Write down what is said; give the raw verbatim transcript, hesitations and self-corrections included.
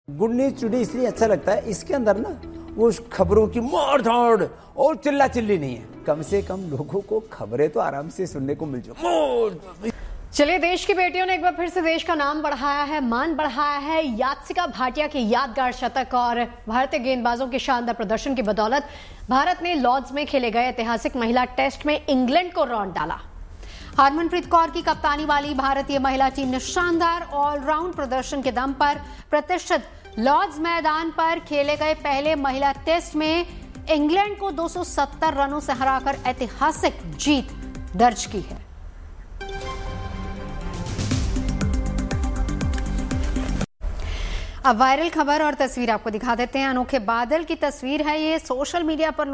Good news today इसलिए अच्छा लगता है, इसके अंदर ना वो खबरों की मार धाड़ और चिल्ला चिल्ली नहीं है। कम से कम लोगों को खबरें तो आराम से सुनने को मिल जाए। चलिए, देश की बेटियों ने एक बार फिर से देश का नाम बढ़ाया है, मान बढ़ाया है। यात्सिका भाटिया के यादगार शतक और भारतीय गेंदबाजों के शानदार प्रदर्शन की बदौलत भारत ने लॉर्ड्स में खेले गए ऐतिहासिक महिला टेस्ट में इंग्लैंड को रौंद डाला। हरमनप्रीत कौर की कप्तानी वाली भारतीय महिला टीम ने शानदार ऑलराउंड प्रदर्शन के दम पर प्रतिष्ठित लॉर्ड्स मैदान पर खेले गए पहले महिला टेस्ट में इंग्लैंड को दो सौ सत्तर रनों से हराकर ऐतिहासिक जीत दर्ज की है। अब वायरल खबर और तस्वीर आपको दिखा देते हैं। अनोखे बादल की तस्वीर है ये, सोशल मीडिया पर